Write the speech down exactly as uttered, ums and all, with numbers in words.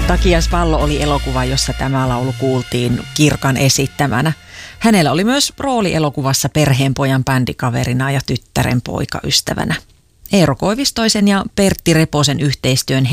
Takias pallo oli elokuva, jossa tämä laulu kuultiin Kirkan esittämänä. Hänellä oli myös rooli elokuvassa perheenpojan bändikaverina ja tyttären poikaystävänä. Eero Koivistoisen ja Pertti Reposen yhteistyön